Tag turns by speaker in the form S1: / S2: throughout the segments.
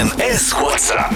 S1: НС WhatsApp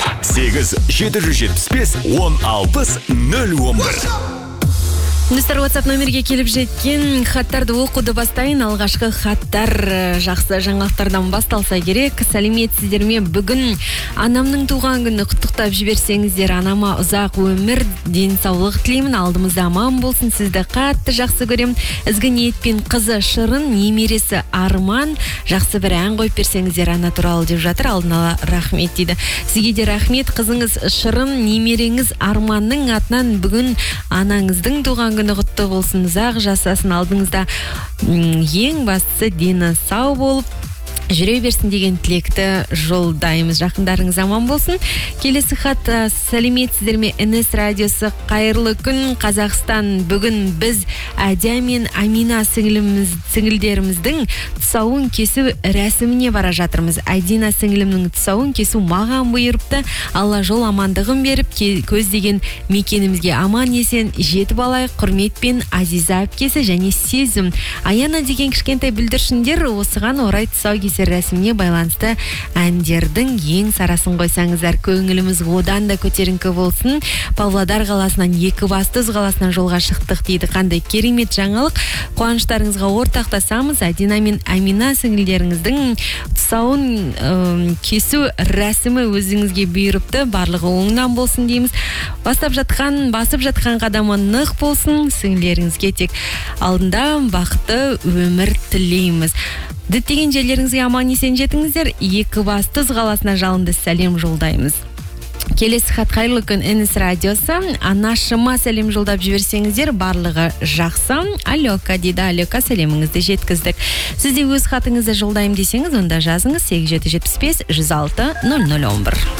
S1: 8-775-10-011.
S2: Достар, WhatsApp номерге келіп жеткен хаттарды оқуды бастайын. Алғашқы хаттар жақсы жаңалықтардан басталса керек. Сәлеметсіздер ме? Бүгін анамның туған күні, құттықтап жіберсеңіздер. Анама ұзақ өмір, денсаулық тілеймін. Алдымызда аман болсын. Сізді қатты жақсы көрем. Ізгі ниетпен қызы Шырын, немересі Арман. Жақсы бір ән қойып берсеңіздер ана туралы деп жатыр. Алдын ала рахмет дейді. Сізге де рахмет. Қызыңыз Шырын, немереңіз Арманның атынан бүгін анаңыздың туған күні құтты болсын, ұзақ жасасын, алдыңызда ең бастысы дені сау болып жүре берсін деген тілекті жолдаймыз. Жақындарыңыз аман болсын. Келесі хат: сәлеметсіздер ме? НС радиосы, қайырлы күн Қазақстан. Бүгін біз Әдия мен Амина сіңілдеріміздің тұсауын кесу рәсіміне бара жатырмыз. Әдина сіңілімнің тұсауын кесу маған бұйырыпты. Алла жол амандығын беріп, көздеген мекенімізге аман есен жетіп алайық. Құрметпен Азиза әпкесі және Сезім. Аяна деген кішкентай бүлдіршіндер осыған орай тұсау рәсіміне байланысты әндердің ең сарасын қойсаңыздар, көңіліміз одан да көтеріңкі болсын. Павлодар қаласынан, Екібастұз қаласынан жолға шықтық дейді. Қандай керемет жаңалық. Қуаныштарыңызға ортақтасамыз. Әдина мен Амина сіңілдеріңіздің тұсауын кесу рәсімі өзіңізге бұйырыпты. Барлығы оңынан болсын дейміз. Басып жатқан қадамы нық болсын. Сіңілдеріңізге тек алдында бақытты өмір тілейміз. Діттеген жерлеріңізге аман есен жетіңіздер. Екібастұз қаласына жалынды сәлем жолдаймыз. Келесі хат: қайырлы күн НС радиосы. Анашыма сәлем жолдап жіберсеңіздер, барлығы жақсы. Алёка дейді. Алёка, сәлеміңізді жеткіздік. Сізде өз хатыңызды жолдайым десеңіз, онда жазыңыз 8775 106 0011.